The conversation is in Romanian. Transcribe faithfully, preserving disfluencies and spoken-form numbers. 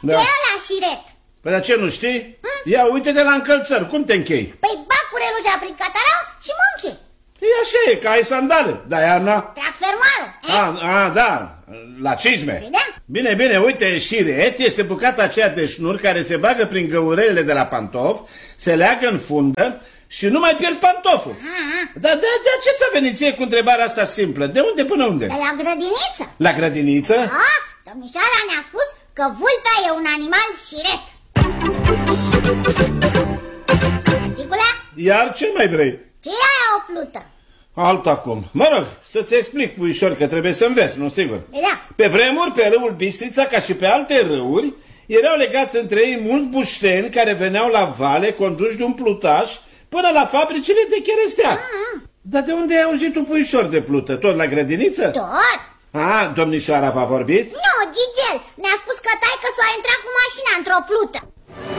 Da. Ce e ăla, șiret? Păi dar ce, nu știi? Hm? Ia, uite-te la încălțări, cum te închei? Păi bag curelugea prin catarau și mă închei. E așa e, că ai sandale, dar iarna... Trag fermoarul, eh? A, a, da, la cizme. Păi da. Bine, bine, uite, șiret este bucata aceea de șnur care se bagă prin găurelele de la pantof, se leagă în fundă și nu mai pierzi pantoful. Dar de, de ce ți-a venit ție cu întrebarea asta simplă? De unde până unde? De la grădiniță. La grădiniță? Da, domnișoara ne-a spus că vulpea e un animal șiret. Ticule? Iar ce mai vrei? Ce e aia o plută? Alt acum. Mă rog, să-ți explic, puișor, că trebuie să înveți, nu sigur. Da. Pe vremuri, pe râul Bistrița, ca și pe alte râuri, erau legați între ei mulți bușteni care veneau la vale, conduși de un plutaș, până la fabricile de cherestea. Ah. Dar de unde ai auzit tu, puișor, de plută? Tot la grădiniță? Tot. A, domnișoara v-a vorbit? Nu, Gigel, ne-a spus că taică s-a intrat cu mașina într-o plută.